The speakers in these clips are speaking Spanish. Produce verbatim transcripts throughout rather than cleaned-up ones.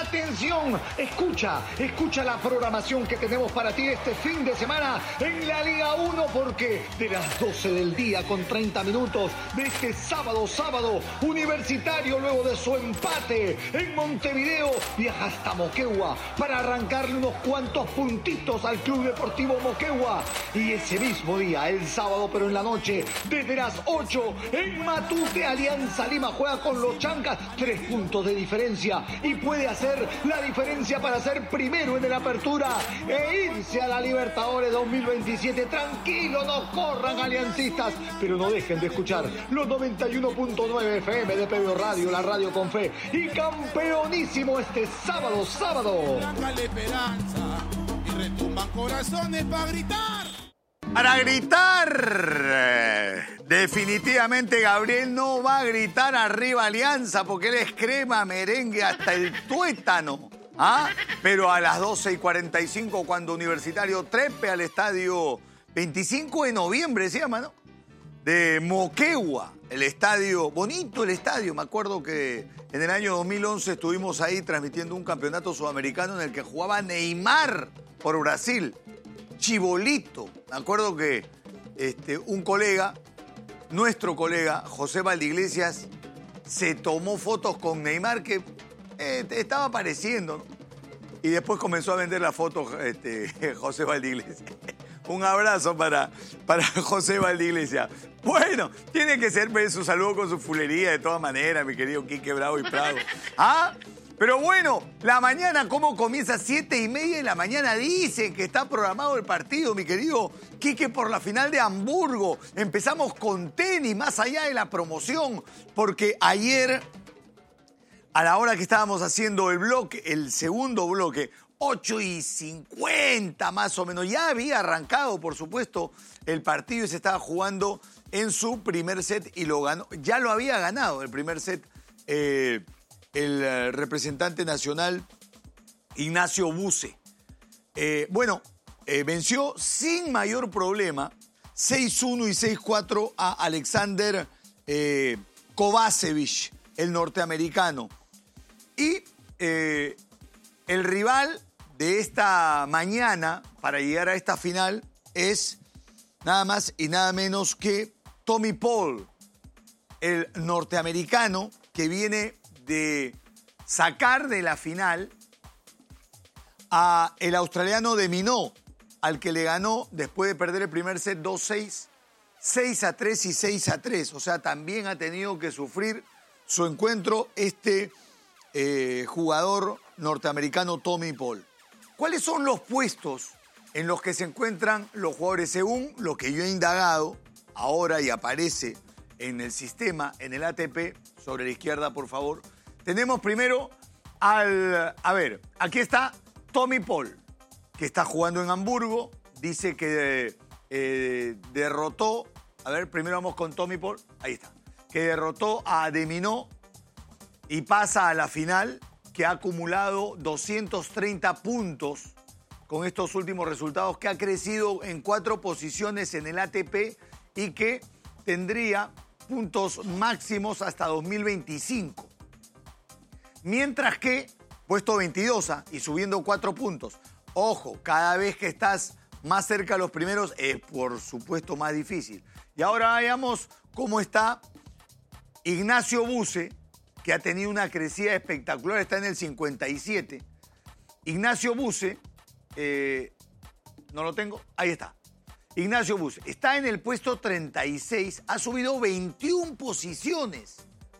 Atención, escucha, escucha la programación que tenemos para ti este fin de semana en la Liga uno, porque de las doce del día con treinta minutos de este sábado, sábado, Universitario, luego de su empate en Montevideo, viaja hasta Moquegua para arrancarle unos cuantos puntitos al Club Deportivo Moquegua. Y ese mismo día, el sábado, pero en la noche, desde las ocho, en Matute, Alianza Lima juega con los Chancas, tres puntos de diferencia, y puede hacer la diferencia para ser primero en el Apertura e irse a la Libertadores dos mil veintisiete. Tranquilo, no corran, aliancistas, pero no dejen de escuchar los noventa y uno punto nueve F M de P B O Radio, la radio con fe, y campeonísimo este sábado, sábado. Y retumban corazones para gritar. Para gritar, definitivamente Gabriel no va a gritar arriba Alianza porque él es crema, merengue hasta el tuétano. ¿Ah? Pero a las doce y cuarenta y cinco, cuando Universitario trepe al estadio veinticinco de noviembre, se llama, ¿no? De Moquegua, el estadio, bonito el estadio. Me acuerdo que en el año dos mil once estuvimos ahí transmitiendo un campeonato sudamericano en el que jugaba Neymar por Brasil. Chibolito. Me acuerdo que este, un colega, nuestro colega, José Valdiglesias, se tomó fotos con Neymar que eh, estaba apareciendo, ¿no? Y después comenzó a vender las fotos este, José Valdiglesias. Un abrazo para, para José Valdiglesias. Bueno, tiene que ser pues, su saludo con su fulería de todas maneras, mi querido Quique Bravo y Prado. ¿Ah? Pero bueno, la mañana, ¿cómo comienza? Siete y media de la mañana. Dicen que está programado el partido, mi querido Quique, por la final de Hamburgo. Empezamos con tenis, más allá de la promoción, porque ayer, a la hora que estábamos haciendo el bloque, el segundo bloque, ocho y cincuenta más o menos, ya había arrancado, por supuesto, el partido y se estaba jugando en su primer set y lo ganó. Ya lo había ganado el primer set, eh, el representante nacional Ignacio Buse. Eh, bueno, eh, venció sin mayor problema seis uno y seis cuatro a Alexander eh, Kovacevic, el norteamericano. Y eh, el rival de esta mañana para llegar a esta final es nada más y nada menos que Tommy Paul, el norteamericano que viene de sacar de la final a el australiano de Minot, al que le ganó después de perder el primer set dos seis, seis a tres y seis a tres. O sea, también ha tenido que sufrir su encuentro este eh, jugador norteamericano Tommy Paul. ¿Cuáles son los puestos en los que se encuentran los jugadores? Según lo que yo he indagado ahora y aparece en el sistema, en el A T P, sobre la izquierda, por favor. Tenemos primero al... A ver, aquí está Tommy Paul, que está jugando en Hamburgo. Dice que eh, derrotó... A ver, primero vamos con Tommy Paul. Ahí está. Que derrotó a de Minot y pasa a la final, que ha acumulado doscientos treinta puntos con estos últimos resultados, que ha crecido en cuatro posiciones en el A T P y que tendría puntos máximos hasta dos mil veinticinco. Mientras que, puesto veintidós y subiendo cuatro puntos. Ojo, cada vez que estás más cerca de los primeros es, por supuesto, más difícil. Y ahora veamos cómo está Ignacio Buse, que ha tenido una crecida espectacular, está en el cincuenta y siete. Ignacio Buse, eh, no lo tengo, ahí está. Ignacio Buse está en el puesto treinta y seis, ha subido veintiuna posiciones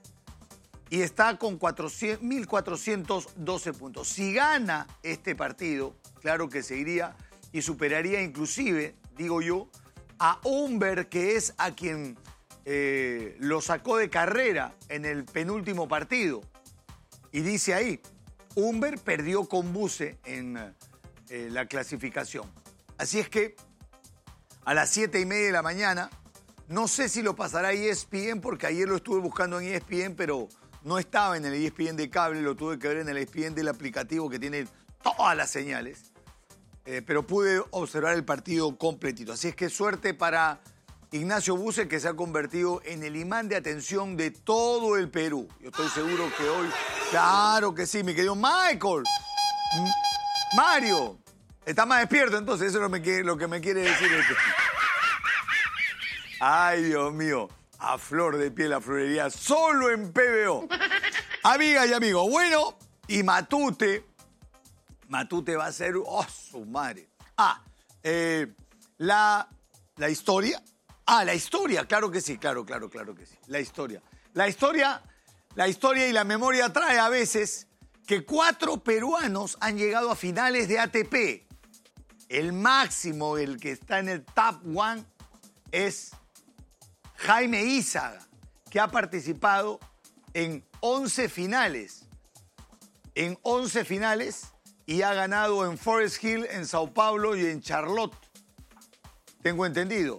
y está con mil cuatrocientos doce puntos. Si gana este partido, claro que seguiría y superaría inclusive, digo yo, a Humbert, que es a quien eh, lo sacó de carrera en el penúltimo partido. Y dice ahí, Humbert perdió con Buse en eh, la clasificación. Así es que a las siete y media de la mañana, no sé si lo pasará E S P N, porque ayer lo estuve buscando en E S P N, pero no estaba en el E S P N de cable, lo tuve que ver en el E S P N del aplicativo que tiene todas las señales. Eh, pero pude observar el partido completito. Así es que suerte para Ignacio Buse, que se ha convertido en el imán de atención de todo el Perú. Yo estoy seguro que hoy, claro que sí, mi querido Michael. M Mario, está más despierto entonces, eso es lo, me, lo que me quiere decir este. Ay, Dios mío, a flor de piel la florería, solo en P B O. Amigas y amigos, bueno, y Matute, Matute va a ser, oh, su madre. Ah, eh, la, la historia. Ah, la historia, claro que sí, claro, claro, claro que sí. La historia. La historia, la historia y la memoria trae a veces que cuatro peruanos han llegado a finales de A T P. El máximo, el que está en el top one, es Jaime Izaga, que ha participado en once finales. En once finales y ha ganado en Forest Hill, en Sao Paulo y en Charlotte. Tengo entendido.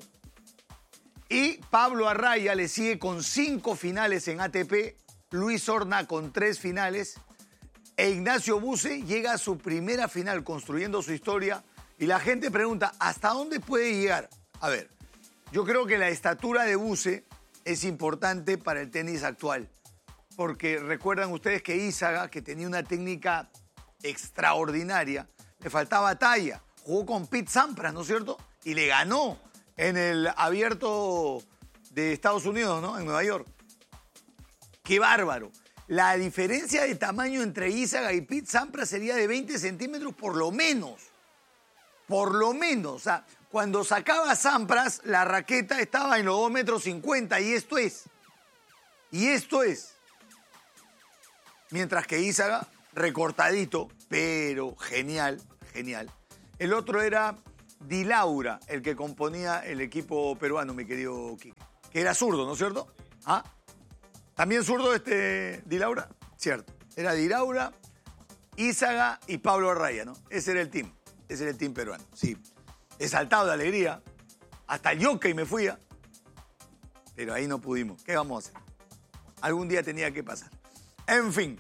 Y Pablo Arraya le sigue con cinco finales en A T P, Luis Horna con tres finales, e Ignacio Buse llega a su primera final construyendo su historia. Y la gente pregunta, ¿hasta dónde puede llegar? A ver, yo creo que la estatura de Buse es importante para el tenis actual. Porque recuerdan ustedes que Izaga, que tenía una técnica extraordinaria, le faltaba talla. Jugó con Pete Sampras, ¿no es cierto? Y le ganó en el abierto de Estados Unidos, ¿no? En Nueva York. ¡Qué bárbaro! La diferencia de tamaño entre Izaga y Pete Sampras sería de veinte centímetros por lo menos. Por lo menos. O sea, cuando sacaba Sampras, la raqueta estaba en los dos metros cincuenta, y esto es. Y esto es. Mientras que Izaga, recortadito, pero genial, genial. El otro era Di Laura, el que componía el equipo peruano, mi querido Quique. Que era zurdo, ¿no es cierto? ¿Ah? ¿También zurdo este Di Laura? Cierto. Era Di Laura, Izaga y Pablo Arraya, ¿no? Ese era el team. Ese era el team peruano, sí. He saltado de alegría. Hasta el jockey me fui a. Pero ahí no pudimos. ¿Qué vamos a hacer? Algún día tenía que pasar. En fin.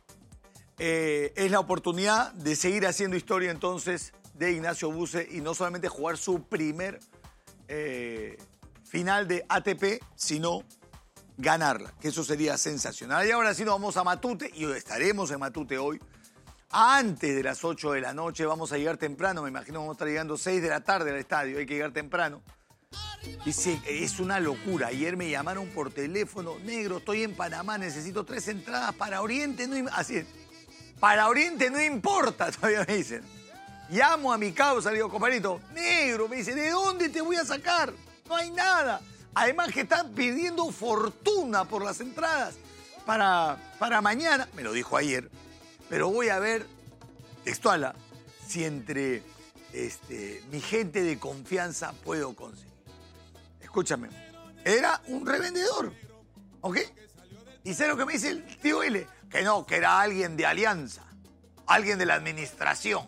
Eh, es la oportunidad de seguir haciendo historia entonces de Ignacio Buse y no solamente jugar su primer eh, final de A T P, sino ganarla, que eso sería sensacional. Y ahora sí nos vamos a Matute, y estaremos en Matute hoy. Antes de las ocho de la noche, vamos a llegar temprano, me imagino vamos a estar llegando seis de la tarde al estadio, hay que llegar temprano. Dice, es una locura, ayer me llamaron por teléfono, negro, estoy en Panamá, necesito tres entradas para Oriente, no, así es, para Oriente no importa, todavía me dicen. Llamo a mi causa, le digo, compadrito, negro, me dice, ¿de dónde te voy a sacar? No hay nada. Además que están pidiendo fortuna por las entradas para, para mañana, me lo dijo ayer, pero voy a ver, textual, si entre este, mi gente de confianza puedo conseguir. Escúchame, era un revendedor, ¿ok? Y sé lo que me dice el tío L, que no, que era alguien de Alianza, alguien de la administración.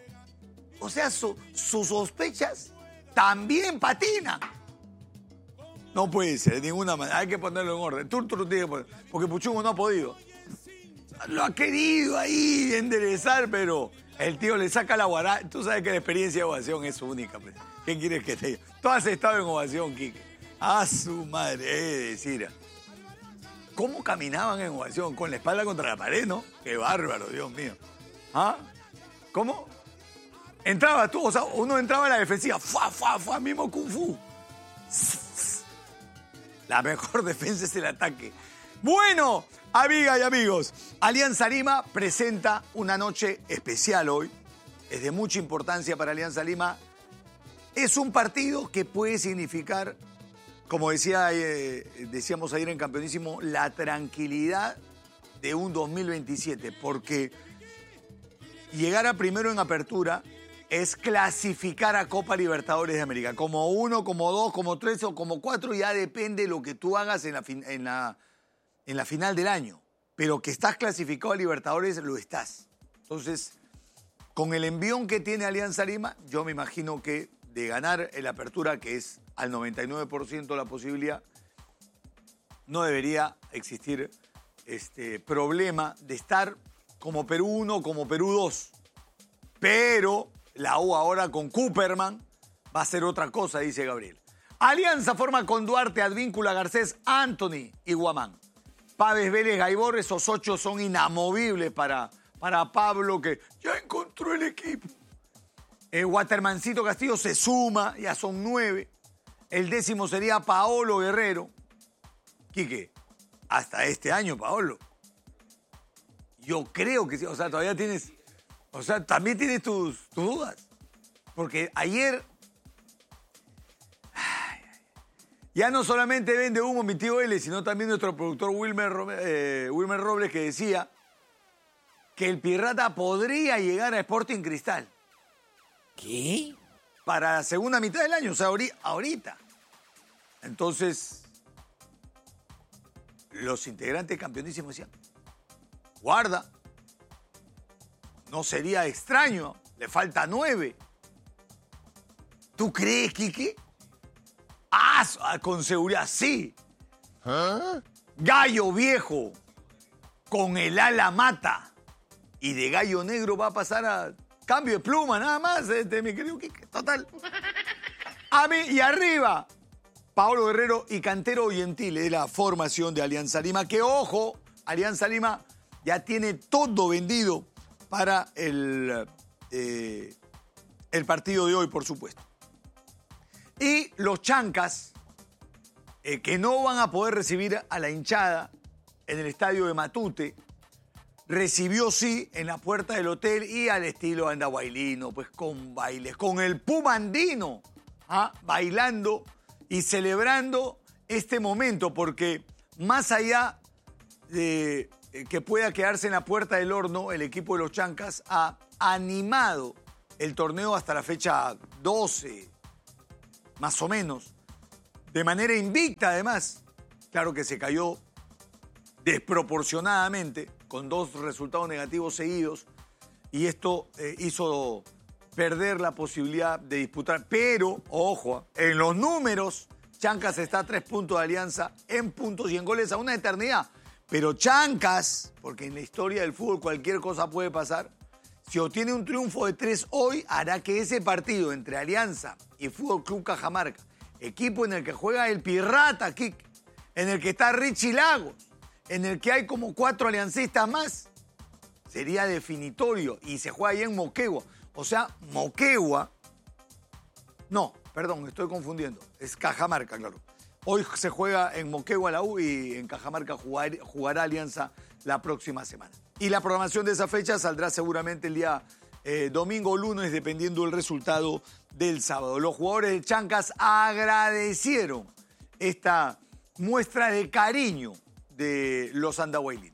O sea, su, sus sospechas también patinan. No puede ser, de ninguna manera. Hay que ponerlo en orden. Tú, tú lo tienes que poner, porque Puchungo no ha podido. Lo ha querido ahí enderezar, pero el tío le saca la guará. Tú sabes que la experiencia de ovación es única. Pues. ¿Qué quieres que te diga? Tú has estado en ovación, Quique. A su madre, he de decir. ¿Cómo caminaban en ovación? Con la espalda contra la pared, ¿no? Qué bárbaro, Dios mío. ¿Ah? ¿Cómo? Entraba tú, o sea, uno entraba a la defensiva, ¡fua, fua, fua! Mismo Kung Fu. La mejor defensa es el ataque. Bueno, amigas y amigos, Alianza Lima presenta una noche especial hoy. Es de mucha importancia para Alianza Lima. Es un partido que puede significar, como decía, eh, decíamos ayer en Campeonísimo, la tranquilidad de un dos mil veintisiete, porque llegar a primero en apertura es clasificar a Copa Libertadores de América. Como uno, como dos, como tres o como cuatro, ya depende de lo que tú hagas en la, fin, en la, en la final del año. Pero que estás clasificado a Libertadores, lo estás. Entonces, con el envión que tiene Alianza Lima, yo me imagino que de ganar el apertura, que es al noventa y nueve por ciento la posibilidad, no debería existir este problema de estar como Perú uno, como Perú dos. Pero la U ahora con Cooperman va a ser otra cosa, dice Gabriel. Alianza forma con Duarte, Advíncula, Garcés, Anthony y Guamán. Paves, Vélez, Gaibor, esos ocho son inamovibles para, para Pablo, que ya encontró el equipo. El Watermancito Castillo se suma, ya son nueve. El décimo sería Paolo Guerrero. Quique, hasta este año, Paolo. Yo creo que sí, o sea, todavía tienes, o sea, también tienes tus, tus dudas. Porque ayer, ay, ya no solamente vende humo mi tío L, sino también nuestro productor Wilmer, eh, Wilmer Robles, que decía que el Pirrata podría llegar a Sporting Cristal. ¿Qué? Para la segunda mitad del año, o sea, ahorita. Entonces, los integrantes campeonísimos decían, guarda, no sería extraño, le falta nueve. ¿Tú crees, Quique? Ah, con seguridad, sí. ¿Ah? Gallo viejo, con el ala mata, y de gallo negro va a pasar a cambio de pluma, nada más, este, mi querido Quique, total. A mí, y arriba, Paolo Guerrero y Cantero Gentile de la formación de Alianza Lima, que ojo, Alianza Lima ya tiene todo vendido para el, eh, el partido de hoy, por supuesto. Y los chancas, eh, que no van a poder recibir a la hinchada en el estadio de Matute, recibió sí en la puerta del hotel y al estilo andahuaylino, pues con bailes, con el Puma andino, ¿ah? bailando y celebrando este momento, porque más allá de que pueda quedarse en la puerta del horno, el equipo de los chancas ha animado el torneo hasta la fecha doce, más o menos, de manera invicta además. Claro que se cayó desproporcionadamente, con dos resultados negativos seguidos, y esto eh, hizo perder la posibilidad de disputar. Pero, ojo, en los números, Chancas está a tres puntos de Alianza en puntos y en goles a una eternidad. Pero Chancas, porque en la historia del fútbol cualquier cosa puede pasar, si obtiene un triunfo de tres hoy, hará que ese partido entre Alianza y Fútbol Club Cajamarca, equipo en el que juega el Pirrata, Kik, en el que está Richie Lagos, en el que hay como cuatro aliancistas más, sería definitorio y se juega ahí en Moquegua. O sea, Moquegua, no, perdón, estoy confundiendo, es Cajamarca, claro. Hoy se juega en Moquegua la U y en Cajamarca jugar, jugará Alianza la próxima semana. Y la programación de esa fecha saldrá seguramente el día eh, domingo o lunes, dependiendo del resultado del sábado. Los jugadores de Chancas agradecieron esta muestra de cariño de los andahuaylinos.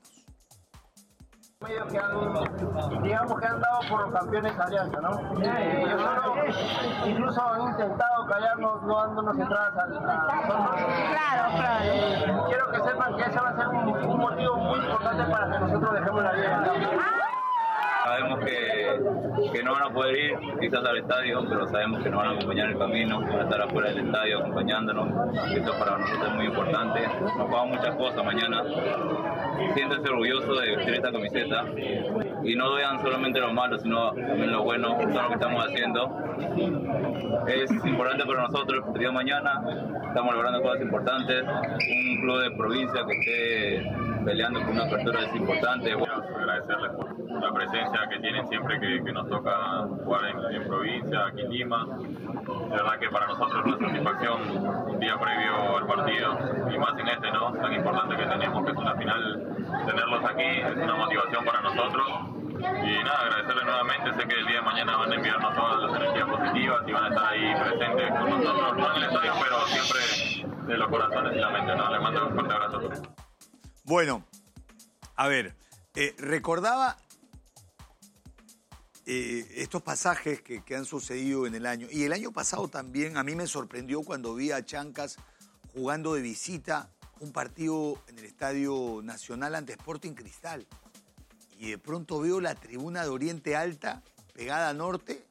Medio que han, digamos que han dado por los campeones Alianza, ¿no? Eh, solo, incluso han intentado callarnos, no dándonos entradas a nosotros. Claro, claro. Eh, quiero que sepan que ese va a ser un, un motivo muy importante para que nosotros dejemos la vida en el campo. Sabemos que, que no van a poder ir quizás al estadio, pero sabemos que nos van a acompañar en el camino, van a estar afuera del estadio acompañándonos. Esto para nosotros es muy importante. Nos pagan muchas cosas mañana. Siéntanse orgullosos de vestir esta camiseta y no vean solamente lo malo, sino también lo bueno, todo lo que estamos haciendo. Es importante para nosotros el día de mañana. Estamos logrando cosas importantes. Un club de provincia que esté peleando por una apertura es importante. Bueno, agradecerles por la presencia que tienen siempre que, que nos toca jugar en, en provincia, aquí en Lima. De verdad que para nosotros es una satisfacción un día previo al partido, y más en este, ¿no? Tan importante que tenemos, que es una final, tenerlos aquí es una motivación para nosotros. Y nada, agradecerles nuevamente. Sé que el día de mañana van a enviarnos todas las energías positivas y van a estar ahí presentes con nosotros, no en el estadio, pero siempre de los corazones y la mente, ¿no? Les mando un fuerte abrazo a todos. Bueno, a ver, eh, recordaba eh, estos pasajes que, que han sucedido en el año. Y el año pasado también a mí me sorprendió cuando vi a Chancas jugando de visita un partido en el Estadio Nacional ante Sporting Cristal. Y de pronto veo la tribuna de Oriente Alta, pegada a norte,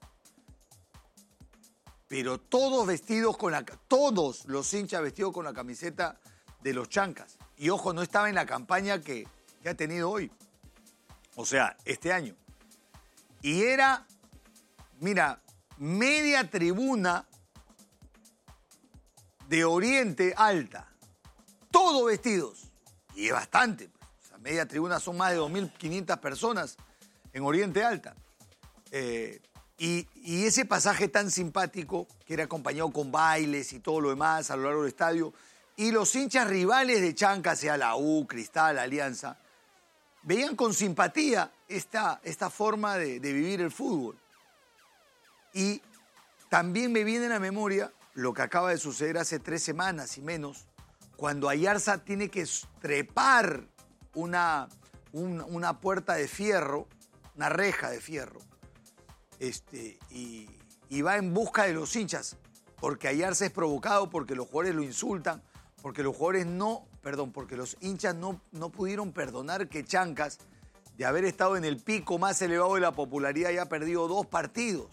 pero todos vestidos con la... Todos los hinchas vestidos con la camiseta de los Chancas. Y ojo, no estaba en la campaña que, que ha tenido hoy. O sea, este año. Y era, mira, media tribuna de Oriente Alta, todos vestidos, y es bastante, o sea, media tribuna son más de dos mil quinientas personas en Oriente Alta. Eh, y, y ese pasaje tan simpático, que era acompañado con bailes y todo lo demás a lo largo del estadio, y los hinchas rivales de Chanca, sea la U, Cristal, Alianza, veían con simpatía esta, esta forma de, de vivir el fútbol. Y también me viene a la memoria lo que acaba de suceder hace tres semanas y menos, cuando Ayarza tiene que trepar una, un, una puerta de fierro, una reja de fierro, este, y, y va en busca de los hinchas, porque Ayarza es provocado, porque los jugadores lo insultan, porque los jugadores no, perdón, porque los hinchas no, no pudieron perdonar que Chancas, de haber estado en el pico más elevado de la popularidad, haya perdido dos partidos.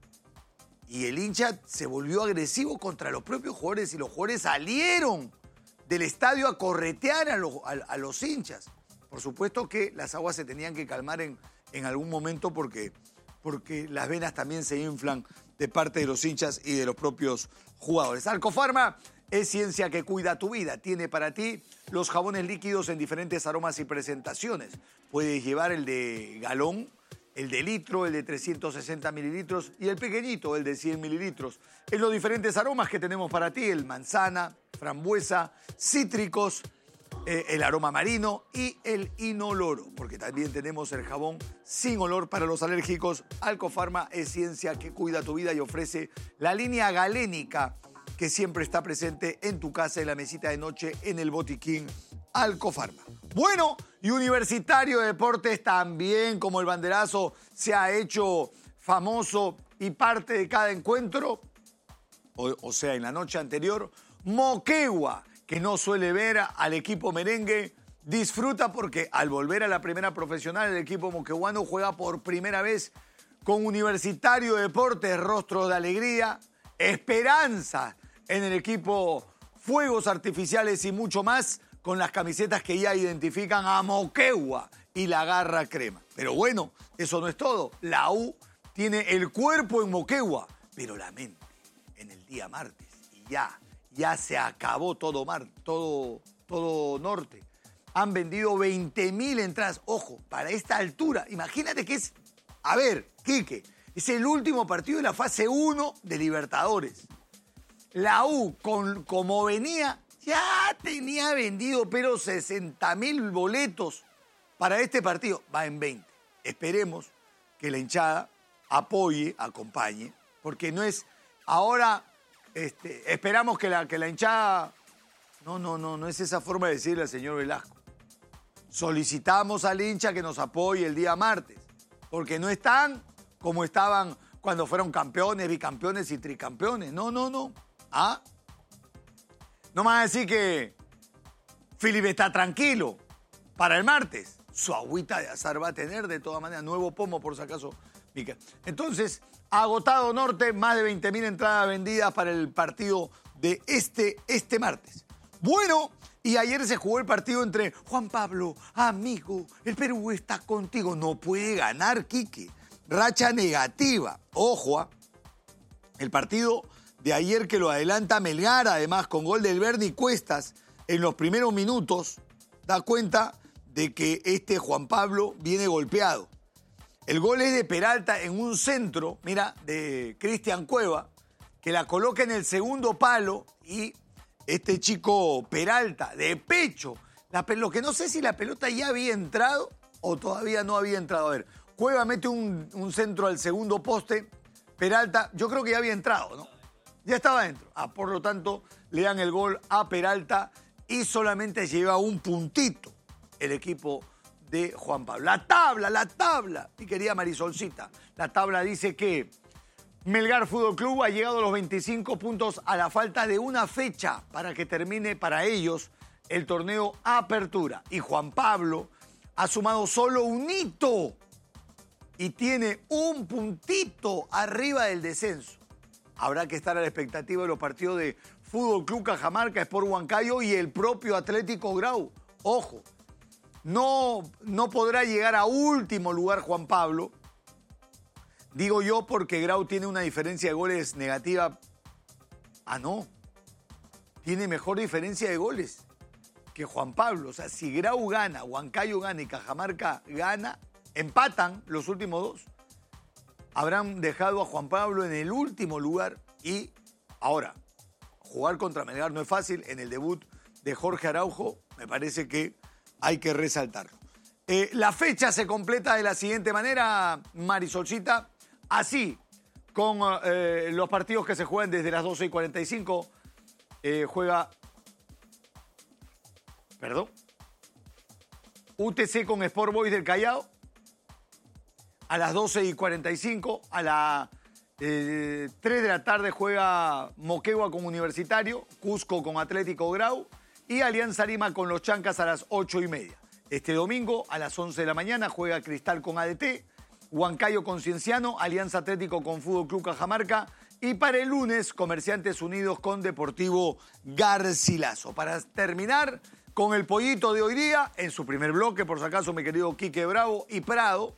Y el hincha se volvió agresivo contra los propios jugadores y los jugadores salieron del estadio a corretear a los, a, a los hinchas. Por supuesto que las aguas se tenían que calmar en, en algún momento porque, porque las venas también se inflan de parte de los hinchas y de los propios jugadores. Alcofarma es ciencia que cuida tu vida. Tiene para ti los jabones líquidos en diferentes aromas y presentaciones. Puedes llevar el de galón, el de litro, el de trescientos sesenta mililitros y el pequeñito, el de cien mililitros. En los diferentes aromas que tenemos para ti, el manzana, frambuesa, cítricos, eh, el aroma marino y el inoloro, porque también tenemos el jabón sin olor para los alérgicos. Alcofarma es ciencia que cuida tu vida y ofrece la línea galénica que siempre está presente en tu casa, en la mesita de noche, en el botiquín Alcofarma. Bueno, y Universitario de Deportes también, como el banderazo, se ha hecho famoso y parte de cada encuentro, o, o sea, en la noche anterior, Moquegua, que no suele ver al equipo merengue, disfruta porque al volver a la primera profesional, el equipo moqueguano juega por primera vez con Universitario de Deportes, rostro de alegría, esperanza en el equipo, fuegos artificiales y mucho más, con las camisetas que ya identifican a Moquegua y la garra crema. Pero bueno, eso no es todo. La U tiene el cuerpo en Moquegua, pero la mente en el día martes. Y ya, ya se acabó todo mar, todo, todo norte. Han vendido veinte mil entradas. Ojo, para esta altura, imagínate que es, a ver, Quique, es el último partido de la fase uno de Libertadores. La U, con, como venía, ya tenía vendido, pero sesenta mil boletos para este partido. Va en veinte. Esperemos que la hinchada apoye, acompañe, porque no es... Ahora este, esperamos que la, que la hinchada... No, no, no, no es esa forma de decirle al señor Velasco. Solicitamos al hincha que nos apoye el día martes, porque no están como estaban cuando fueron campeones, bicampeones y tricampeones. No, no, no. ¿Ah? No me vas a decir que Felipe está tranquilo para el martes. Su agüita de azar va a tener de todas maneras. Nuevo pomo, por si acaso, Mica. Entonces, agotado norte, más de veinte mil entradas vendidas para el partido de este, este martes. Bueno, y ayer se jugó el partido entre Juan Pablo, amigo, el Perú está contigo. No puede ganar, Quique. Racha negativa. Ojo, ¿eh? El partido de ayer que lo adelanta Melgar, además con gol del Berni Cuestas en los primeros minutos, da cuenta de que este Juan Pablo viene golpeado. El gol es de Peralta en un centro, mira, de Cristian Cueva, que la coloca en el segundo palo y este chico Peralta, de pecho, la, lo que no sé si la pelota ya había entrado o todavía no había entrado. A ver, Cueva mete un, un centro al segundo poste, Peralta, yo creo que ya había entrado, ¿no? Ya estaba dentro. Ah, por lo tanto, le dan el gol a Peralta y solamente lleva un puntito el equipo de Juan Pablo. La tabla, la tabla, mi querida Marisolcita. La tabla dice que Melgar Fútbol Club ha llegado a los veinticinco puntos a la falta de una fecha para que termine para ellos el torneo Apertura. Y Juan Pablo ha sumado solo un hito y tiene un puntito arriba del descenso. Habrá que estar a la expectativa de los partidos de Fútbol Club Cajamarca, Sport Huancayo y el propio Atlético Grau. Ojo, no, no podrá llegar a último lugar Juan Pablo. Digo yo porque Grau tiene una diferencia de goles negativa. Ah, no. tiene mejor diferencia de goles que Juan Pablo. O sea, si Grau gana, Huancayo gana y Cajamarca gana, empatan los últimos dos, habrán dejado a Juan Pablo en el último lugar. Y ahora, jugar contra Melgar no es fácil. En el debut de Jorge Araujo, me parece que hay que resaltarlo. Eh, la fecha se completa de la siguiente manera, Marisolcita. Así, con eh, los partidos que se juegan desde las doce y cuarenta y cinco, eh, juega... Perdón. U T C con Sport Boys del Callao. A las doce y cuarenta y cinco, a las eh, tres de la tarde juega Moquegua con Universitario, Cusco con Atlético Grau y Alianza Lima con los Chancas a las ocho y media. Este domingo a las once de la mañana juega Cristal con A D T, Huancayo con Cienciano, Alianza Atlético con Fútbol Club Cajamarca y para el lunes Comerciantes Unidos con Deportivo Garcilaso. Para terminar con el pollito de hoy día, en su primer bloque, por si acaso, mi querido Quique Bravo y Prado.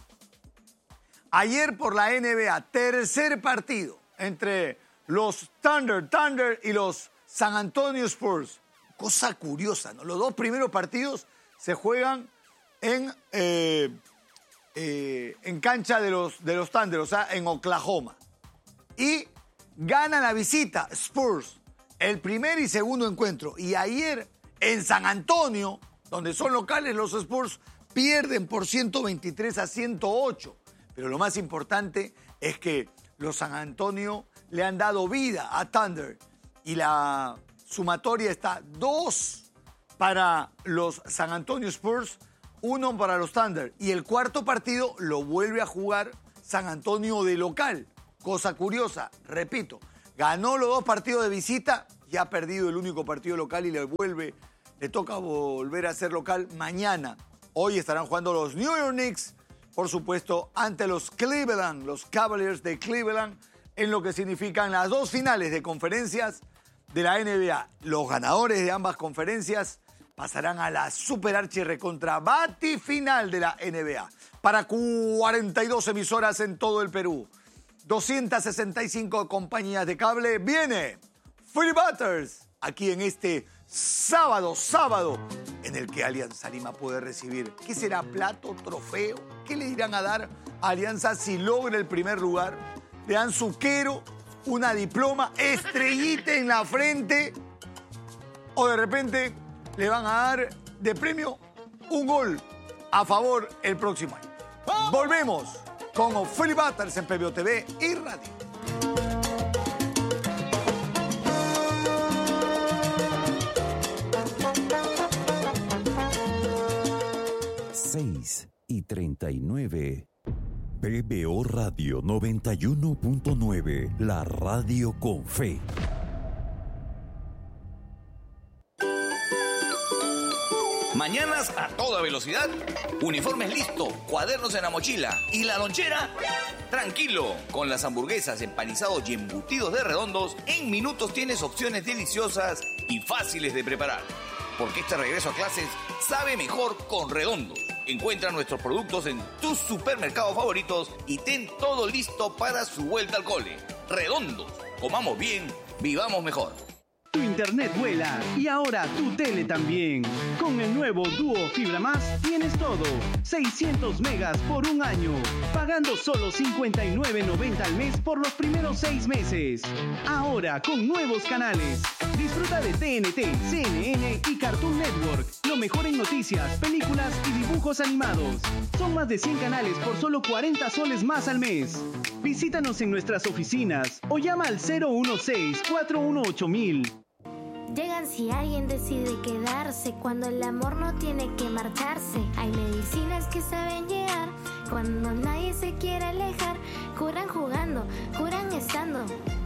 Ayer por la N B A, tercer partido entre los Thunder, Thunder y los San Antonio Spurs. Cosa curiosa, ¿no? Los dos primeros partidos se juegan en, eh, eh, en cancha de los, de los Thunder, o sea, en Oklahoma. Y gana la visita Spurs, el primer y segundo encuentro. Y ayer en San Antonio, donde son locales los Spurs, pierden por ciento veintitrés a ciento ocho. Pero lo más importante es que los San Antonio le han dado vida a Thunder y la sumatoria está dos para los San Antonio Spurs, uno para los Thunder. Y el cuarto partido lo vuelve a jugar San Antonio de local. Cosa curiosa, repito, ganó los dos partidos de visita y ha perdido el único partido local y le vuelve, le toca volver a ser local mañana. Hoy estarán jugando los New York Knicks, por supuesto, ante los Cleveland, los Cavaliers de Cleveland, en lo que significan las dos finales de conferencias de la N B A. Los ganadores de ambas conferencias pasarán a la super archi recontra batifinal de la N B A. Para cuarenta y dos emisoras en todo el Perú, doscientas sesenta y cinco compañías de cable, viene Philly Butters, aquí en este sábado, sábado, en el que Alianza Lima puede recibir. ¿Qué será? ¿Plato? ¿Trofeo? ¿Qué le irán a dar a Alianza si logra el primer lugar? ¿Le dan suquero, una diploma, estrellita en la frente? ¿O de repente le van a dar de premio un gol a favor el próximo año? Volvemos con Philly Butters en P B O T V y Radio. seis y treinta y nueve. P B O Radio noventa y uno punto nueve, la radio con fe. Mañanas a toda velocidad, uniformes listo, cuadernos en la mochila y la lonchera. Tranquilo, con las hamburguesas, empanizados y embutidos de Redondos, en minutos tienes opciones deliciosas y fáciles de preparar. Porque este regreso a clases sabe mejor con Redondos. Encuentra nuestros productos en tus supermercados favoritos y ten todo listo para su vuelta al cole. Redondos, comamos bien, vivamos mejor. Tu internet vuela y ahora tu tele también. Con el nuevo Duo Fibra Más tienes todo. seiscientos megas por un año. Pagando solo cincuenta y nueve noventa al mes por los primeros seis meses. Ahora con nuevos canales. Disfruta de T N T, C N N y Cartoon Network. Lo mejor en noticias, películas y dibujos animados. Son más de cien canales por solo cuarenta soles más al mes. Visítanos en nuestras oficinas o llama al cero uno seis, cuatro uno ocho mil. Llegan si alguien decide quedarse, cuando el amor no tiene que marcharse. Hay medicinas que saben llegar, cuando nadie se quiere alejar. Curan jugando, curan estando.